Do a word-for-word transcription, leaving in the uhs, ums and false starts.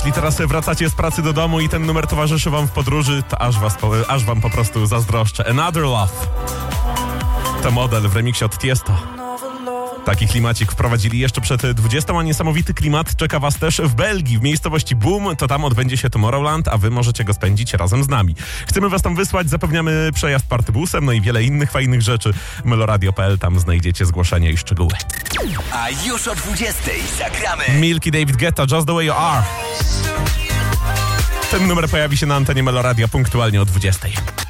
jeśli teraz wracacie z pracy do domu i ten numer towarzyszy wam w podróży, to aż, was, aż wam po prostu zazdroszczę. Another Love. To model w remiksie od Tiesto. Taki klimacik wprowadzili jeszcze przed dwudziestą, a niesamowity klimat czeka was też w Belgii, w miejscowości Boom. To tam odbędzie się Tomorrowland, a wy możecie go spędzić razem z nami. Chcemy was tam wysłać, zapewniamy przejazd partybusem, no i wiele innych fajnych rzeczy. meloradio kropka p l, tam znajdziecie zgłoszenia i szczegóły. A już o dwudziestej zagramy Milky, David Guetta, Just the Way You Are. Ten numer pojawi się na antenie Meloradia punktualnie o dwudziestej.